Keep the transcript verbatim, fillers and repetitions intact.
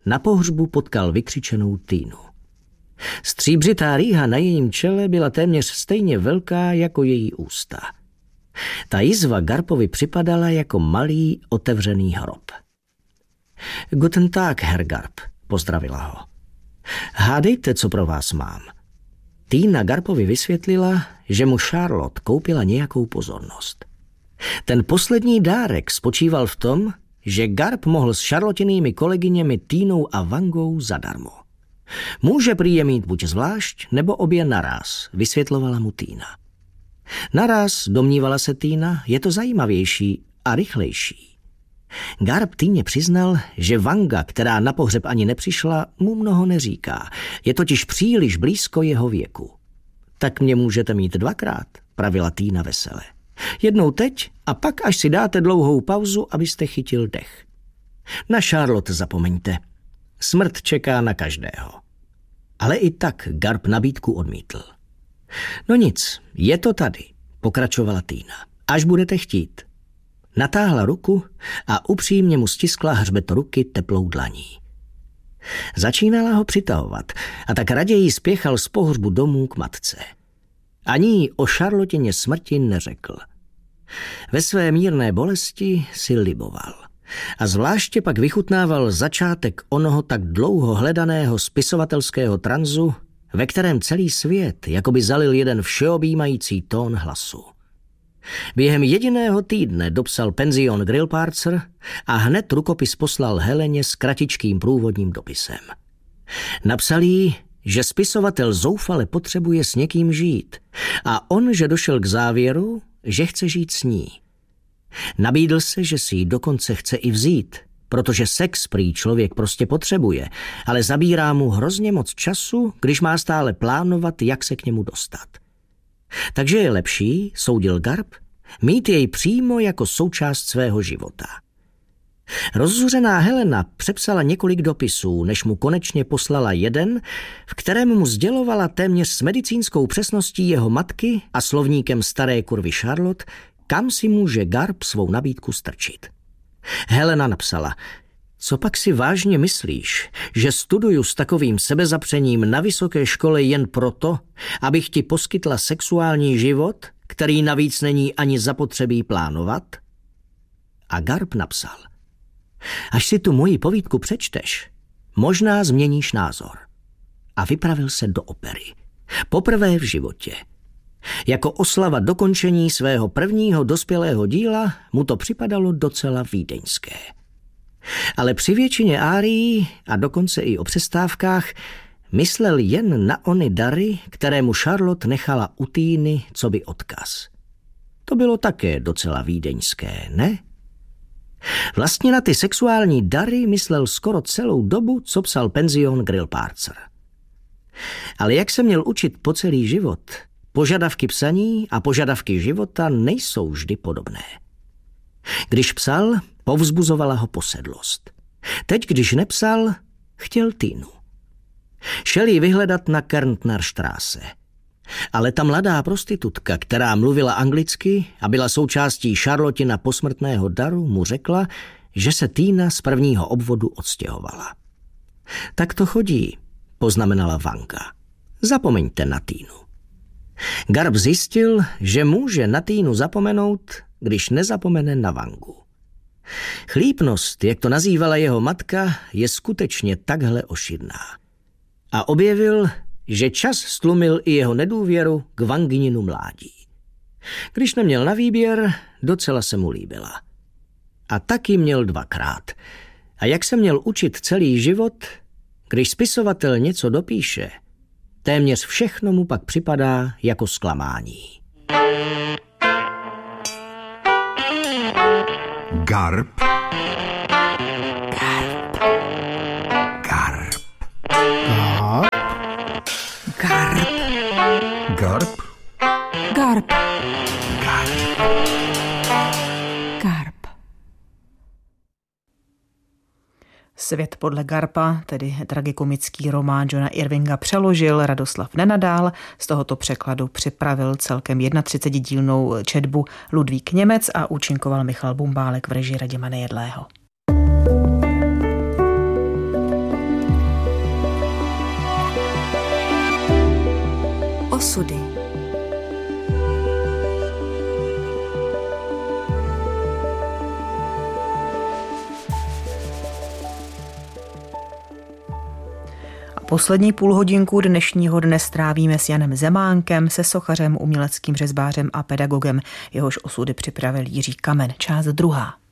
na pohřbu potkal vykřičenou Týnu. Stříbřitá rýha na jejím čele byla téměř stejně velká jako její ústa. Ta jizva Garpovi připadala jako malý otevřený hrob. Guten Tag, Herr Garp, pozdravila ho. Hádejte, co pro vás mám. Týna Garpovi vysvětlila, že mu Charlotte koupila nějakou pozornost. Ten poslední dárek spočíval v tom, že Garp mohl s Charlottinými kolegyněmi Týnou a Wangou zadarmo. Může prý je mít buď zvlášť, nebo obě naráz, vysvětlovala mu Týna. Naráz, domnívala se Týna, je to zajímavější a rychlejší. Garp Týně přiznal, že Wanga, která na pohřeb ani nepřišla, mu mnoho neříká. Je totiž příliš blízko jeho věku. Tak mě můžete mít dvakrát, pravila Týna vesele. Jednou teď a pak, až si dáte dlouhou pauzu, abyste chytil dech. Na Charlotte zapomeňte. Smrt čeká na každého. Ale i tak Garp nabídku odmítl. No nic, je to tady, pokračovala Týna. Až budete chtít. Natáhla ruku a upřímně mu stiskla hřbet ruky teplou dlaní. Začínala ho přitahovat a tak raději spěchal z pohřbu domů k matce. Ani jí o Charlottině smrti neřekl. Ve své mírné bolesti si liboval. A zvláště pak vychutnával začátek onoho tak dlouho hledaného spisovatelského tranzu, ve kterém celý svět jakoby zalil jeden všeobjímající tón hlasu. Během jediného týdne dopsal penzion Grillparzer a hned rukopis poslal Heleně s kratičkým průvodním dopisem. Napsal jí, že spisovatel zoufale potřebuje s někým žít a on, že došel k závěru, že chce žít s ní. Nabídl se, že si ji dokonce chce i vzít, protože sex prý člověk prostě potřebuje, ale zabírá mu hrozně moc času, když má stále plánovat, jak se k němu dostat. Takže je lepší, soudil Garp, mít jej přímo jako součást svého života. Rozzuřená Helena přepsala několik dopisů, než mu konečně poslala jeden, v kterém mu sdělovala téměř s medicínskou přesností jeho matky a slovníkem staré kurvy Charlotte, kam si může Garp svou nabídku strčit. Helena napsala: Co pak si vážně myslíš, že studuju s takovým sebezapřením na vysoké škole jen proto, abych ti poskytla sexuální život, který navíc není ani zapotřebí plánovat? A Garp napsal: Až si tu moji povídku přečteš, možná změníš názor. A vypravil se do opery. Poprvé v životě. Jako oslava dokončení svého prvního dospělého díla mu to připadalo docela vídeňské. Ale při většině árií a dokonce i o přestávkách myslel jen na ony dary, které mu Charlotte nechala u Týny coby odkaz. To bylo také docela vídeňské, ne? Vlastně na ty sexuální dary myslel skoro celou dobu, co psal penzion Grillparzer. Ale jak se měl učit po celý život, požadavky psaní a požadavky života nejsou vždy podobné. Když psal, povzbuzovala ho posedlost. Teď, když nepsal, chtěl Týnu. Šel jí vyhledat na Kärntnerstraße. Ale ta mladá prostitutka, která mluvila anglicky a byla součástí Charlottina posmrtného daru, mu řekla, že se Týna z prvního obvodu odstěhovala. Tak to chodí, poznamenala Wanga. Zapomeňte na Týnu. Garp zjistil, že může na Týnu zapomenout, když nezapomene na Wangu. Chlípnost, jak to nazývala jeho matka, je skutečně takhle ošidná. A objevil, že čas stlumil i jeho nedůvěru k Wangininu mládí. Když neměl na výběr, docela se mu líbila. A taky měl dvakrát. A jak se měl učit celý život, když spisovatel něco dopíše, téměř všechno mu pak připadá jako zklamání. Garp. Garp. Garp. Garp. Garp. Garp. Garp. Garp. Svět podle Garpa, tedy tragikomický román Johna Irvinga, přeložil Radoslav Nenadál. Z tohoto překladu připravil celkem třicetidílnou četbu Ludvík Němec a účinkoval Michal Bumbálek v režii Radima Nejedlého. Osudy. Poslední půlhodinku dnešního dne strávíme s Janem Zemánkem, se sochařem, uměleckým řezbářem a pedagogem. Jehož osudy připravil Jiří Kamen. Část druhá.